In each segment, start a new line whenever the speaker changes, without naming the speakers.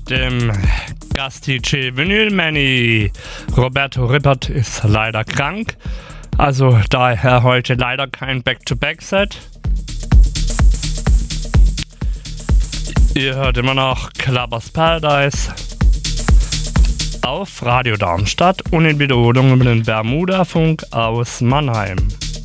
dem Gast-DJ Vinyl Manny. Roberto Rippert ist leider krank, also daher heute leider kein Back-to-Back-Set. Ihr hört immer noch Clubbers Paradise auf Radio Darmstadt und in Wiederholung über den Bermuda-Funk aus Mannheim.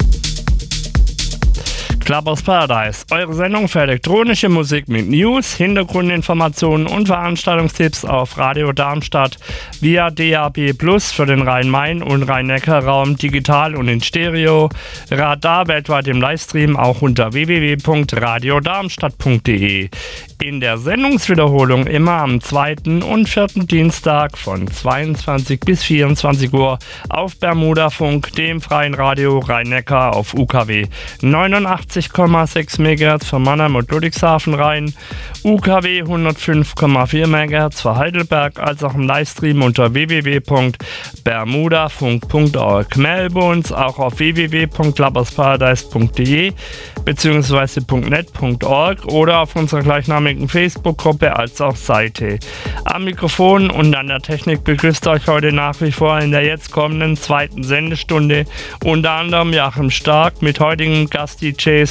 Clubbers Paradise, eure Sendung für elektronische Musik mit News, Hintergrundinformationen und Veranstaltungstipps auf Radio Darmstadt via DAB+ für den Rhein-Main- und Rhein-Neckar-Raum digital und in Stereo, Radar weltweit im Livestream auch unter www.radiodarmstadt.de. In der Sendungswiederholung immer am 2. und 4. Dienstag von 22 bis 24 Uhr auf Bermuda-Funk, dem freien Radio Rhein-Neckar auf UKW 89,6 MHz für Mannheim und Ludwigshafen Rhein, UKW 105,4 MHz für Heidelberg, als auch im Livestream unter www.bermudafunk.org. Melbourne auch auf www.clubbersparadise.de bzw. .net.org oder auf unserer gleichnamigen Facebook-Gruppe als auch Seite. Am Mikrofon und an der Technik begrüßt euch heute nach wie vor in der jetzt kommenden zweiten Sendestunde unter anderem Joachim Stark mit heutigen Gast-DJ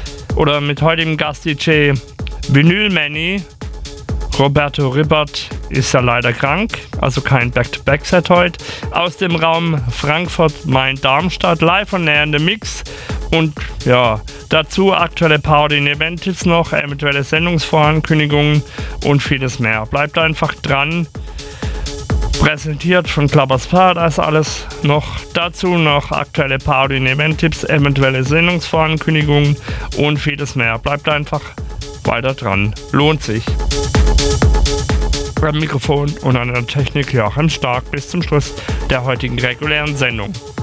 Vinyl Manny. Roberto Rippert ist ja leider krank, also kein Back-to-Back-Set heute. Aus dem Raum Frankfurt, Main-Darmstadt, live und näher in der Mix. Und ja, dazu aktuelle Party- und Event-Tipps noch, eventuelle Sendungsvorankündigungen und vieles mehr. Bleibt einfach dran. Präsentiert von Clubbers Paradise alles noch. Dazu noch aktuelle Party- und Event-Tipps, eventuelle Sendungsvorankündigungen und vieles mehr. Bleibt einfach weiter dran. Lohnt sich. Beim Mikrofon und an der Technik Joachim Stark bis zum Schluss der heutigen regulären Sendung.